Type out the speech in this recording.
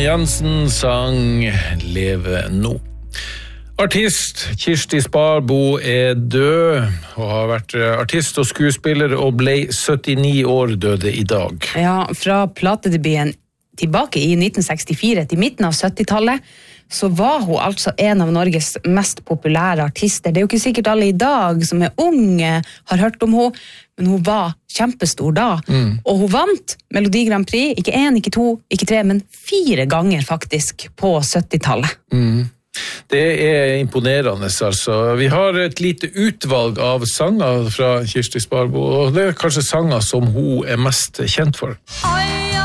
Jansen sang Leve nå. Artist Kirsti Sparbo død, og har vært artist og skuespiller, og ble 79 år døde i dag. Ja, fra platedebuten tilbake i 1964 til midten av 70-tallet, så var hun altså en av Norges mest populære artister. Det jo ikke sikkert alle i dag som unge har hørt om henne, men hun var kjempestor da. Og hun vant Melodi Grand Prix, ikke 1, ikke 2, ikke 3, men 4 ganger faktisk på 70-tallet. Det imponerende, altså. Vi har et lite utvalg av sanger fra Kirsti Sparbo, og det kanskje sanger som hun mest kjent for.